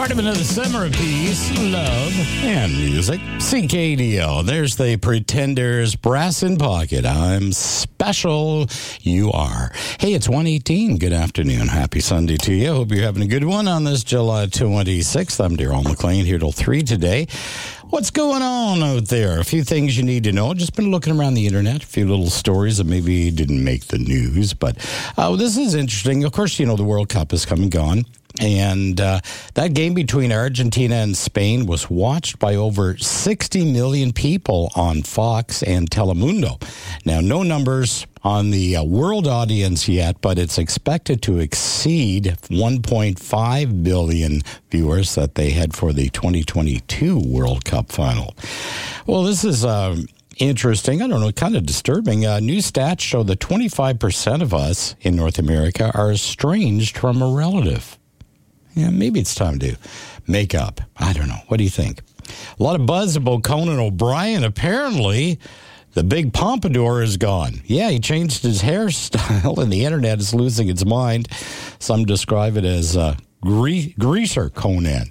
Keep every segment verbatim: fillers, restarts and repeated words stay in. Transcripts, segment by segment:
Part of another summer of peace, love, and music. C K D O. There's the Pretenders Brass in Pocket. I'm special. You are. Hey, it's one eighteen. Good afternoon. Happy Sunday to you. Hope you're having a good one on this July twenty-sixth. I'm Daryl McLean here till three today. What's going on out there? A few things you need to know. Just been looking around the internet. A few little stories that maybe didn't make the news. But uh, this is interesting. Of course, you know, the World Cup is come and gone. And uh, that game between Argentina and Spain was watched by over sixty million people on Fox and Telemundo. Now, no numbers on the uh, world audience yet, but it's expected to exceed one point five billion viewers that they had for the twenty twenty-two World Cup final. Well, this is uh, interesting. I don't know, kind of disturbing. Uh, new stats show that twenty-five percent of us in North America are estranged from a relative. Yeah, maybe it's time to make up. I don't know. What do you think? A lot of buzz about Conan O'Brien. Apparently, the big pompadour is gone. Yeah, he changed his hairstyle, and the internet is losing its mind. Some describe it as uh, gre- greaser Conan.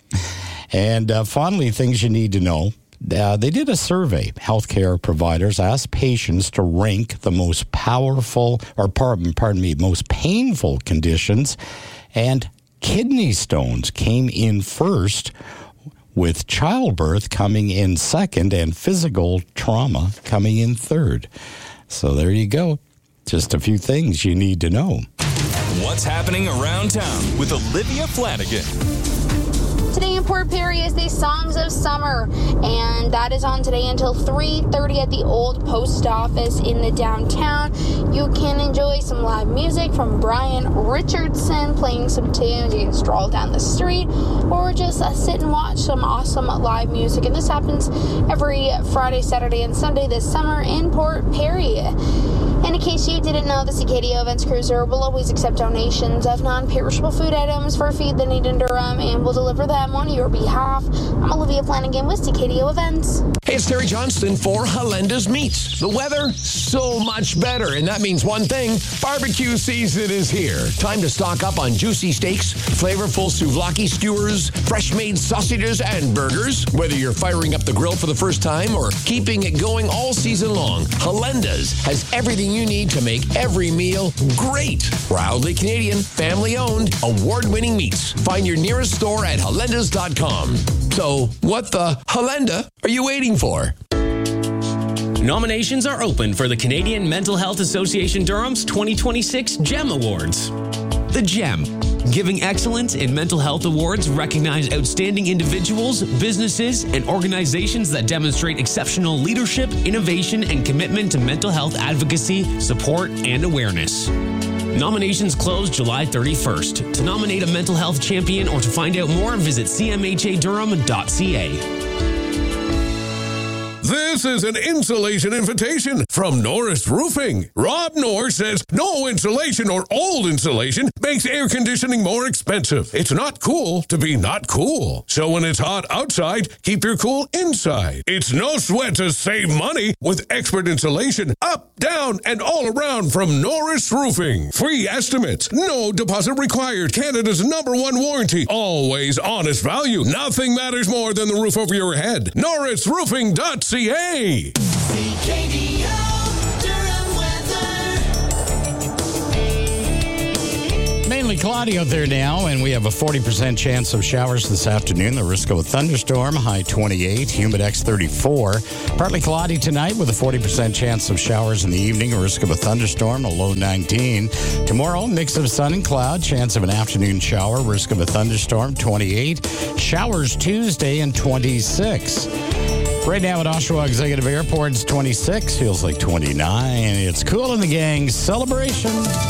And uh, finally, things you need to know. Uh, they did a survey. Healthcare providers asked patients to rank the most powerful, or pardon, pardon me, most painful conditions, and kidney stones came in first, with childbirth coming in second and physical trauma coming in third. So there you go. Just a few things you need to know. What's happening around town with Olivia Flanagan. Today in Port Perry is the Songs of Summer, and that is on today until three thirty at the old post office in the downtown. You can enjoy some live music from Brian Richardson playing some tunes. You can stroll down the street or just uh, sit and watch some awesome live music. And this happens every Friday, Saturday, and Sunday this summer in Port Perry. And in case you didn't know, the C K D O Events Cruiser will always accept donations of non-perishable food items for Feed the Need in Durham and will deliver them on your behalf. I'm Olivia Flanagan with C K D O Events. Hey, it's Terry Johnston for Halenda's Meats. The weather, so much better, and that means one thing, barbecue season is here. Time to stock up on juicy steaks, flavorful souvlaki skewers, fresh-made sausages, and burgers. Whether you're firing up the grill for the first time or keeping it going all season long, Halenda's has everything you need to make every meal great. Proudly Canadian, family-owned, award-winning meats. Find your nearest store at halendas dot com. So, what the Halenda are you waiting for? Nominations are open for the Canadian Mental Health Association Durham's twenty twenty-six GEM Awards. The GEM, Giving Excellence in Mental Health Awards, recognize outstanding individuals, businesses, and organizations that demonstrate exceptional leadership, innovation, and commitment to mental health advocacy, support, and awareness. Nominations close July thirty-first. To nominate a mental health champion or to find out more, visit c m h a durham dot c a. This is an insulation invitation from Norris Roofing. Rob Norris says no insulation or old insulation makes air conditioning more expensive. It's not cool to be not cool. So when it's hot outside, keep your cool inside. It's no sweat to save money with expert insulation up, down, and all around from Norris Roofing. Free estimates, no deposit required. Canada's number one warranty. Always honest value. Nothing matters more than the roof over your head. norris roofing dot c a. C K D O Durham weather. Mainly cloudy out there now, and we have a forty percent chance of showers this afternoon. The risk of a thunderstorm, high twenty-eight, humidex thirty-four. Partly cloudy tonight with a forty percent chance of showers in the evening, a risk of a thunderstorm, a low nineteen. Tomorrow, mix of sun and cloud, chance of an afternoon shower, risk of a thunderstorm, twenty-eight. Showers Tuesday and twenty-six. Right now at Oshawa Executive Airport, it's twenty-six, feels like twenty-nine. It's Cool in the Gang celebration.